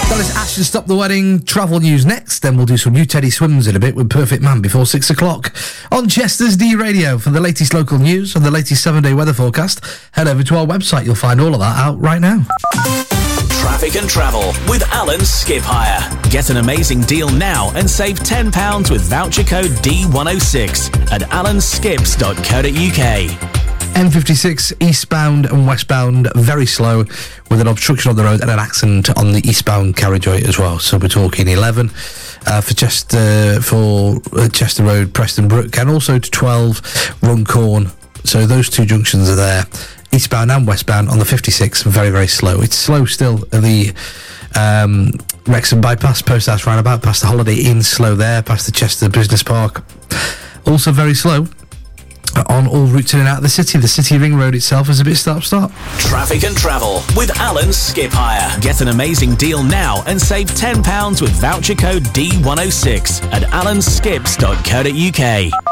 That is Ash and Stop the Wedding. Travel news next, then we'll do some new Teddy Swims in a bit with Perfect Man before 6 o'clock on Chester's D Radio. For the latest local news and the latest 7-day weather forecast, head over to our website. You'll find all of that out right now. Traffic and travel with Alan Skip Hire. Get an amazing deal now and save £10 with voucher code D106 at alanskips.co.uk. M56 eastbound and westbound very slow with an obstruction on the road and an accident on the eastbound carriageway as well. So we're talking 11 for Chester Road, Preston Brook, and also to 12 Runcorn. So those two junctions are there, eastbound and westbound on the 56, very, very slow. It's slow still at the Wrexham bypass, Post House roundabout, past the Holiday Inn, slow there, past the Chester Business Park. Also very slow on all routes in and out of the city. The city ring road itself is a bit stop-start. Traffic and travel with Alan Skip Hire. Get an amazing deal now and save £10 with voucher code D106 at alanskips.co.uk.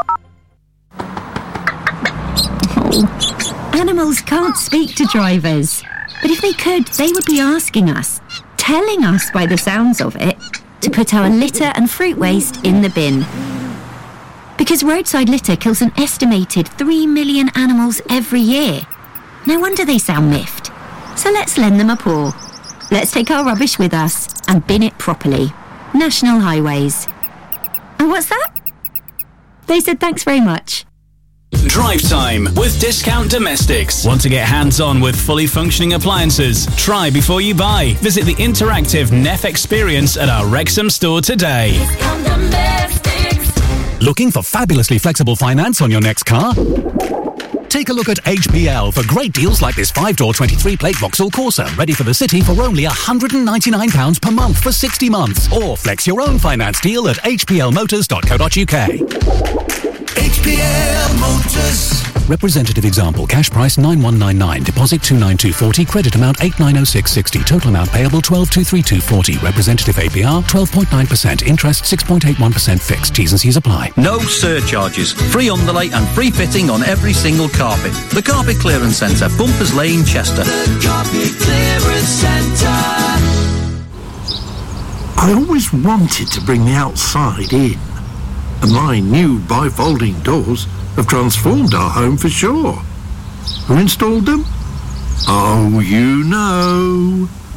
Animals can't speak to drivers, but if they could, they would be asking us, telling us by the sounds of it, to put our litter and fruit waste in the bin. Because roadside litter kills an estimated 3 million animals every year. No wonder they sound miffed. So let's lend them a paw. Let's take our rubbish with us and bin it properly. National Highways. And what's that? They said thanks very much. Drive time with Discount Domestics. Want to get hands-on with fully functioning appliances? Try before you buy. Visit the interactive Neff experience at our Wrexham store today. Discount Domestics. Looking for fabulously flexible finance on your next car? Take a look at HPL for great deals like this 5-door 23-plate Vauxhall Corsa, ready for the city for only £199 per month for 60 months. Or flex your own finance deal at hplmotors.co.uk. HPL Motors. Representative example, cash price 9199, deposit 29240, credit amount 890660, total amount payable 12232440, representative APR 12.9%, interest 6.81% fixed, T's and C's apply. No surcharges, free underlay and free fitting on every single carpet. The Carpet Clearance Centre, Bumpers Lane, Chester. The Carpet Clearance Centre. I always wanted to bring the outside in, and my new bifolding doors have transformed our home for sure. Who installed them? Oh, you know.